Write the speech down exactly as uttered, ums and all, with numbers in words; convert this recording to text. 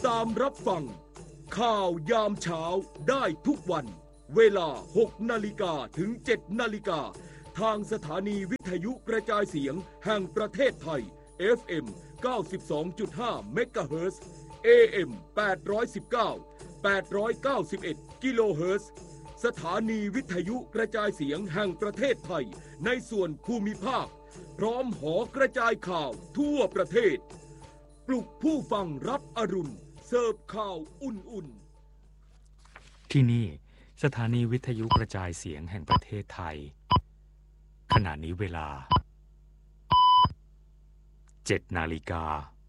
ตามรับฟังข่าวยามเช้าได้ทุกวันเวลาหกนาฬิกาถึงเจ็ดนาฬิกาทางสถานีวิทยุกระจายเสียงแห่งประเทศไทย เอฟ เอ็ม เก้าสิบสองจุดห้า เมกะเฮิรตซ์ เอ เอ็ม แปดร้อยสิบเก้า แปดร้อยเก้าสิบเอ็ด กิโลเฮิรตซ์สถานีวิทยุกระจายเสียงแห่งประเทศไทยในส่วนภูมิภาคพร้อมหอกระจายข่าวทั่วประเทศปลุกผู้ฟังรับอรุณเสิร์ฟข่าวอุ่นๆที่นี่สถานีวิทยุกระจายเสียงแห่งประเทศไทยขณะนี้เวลาเจ็ดนาฬิกา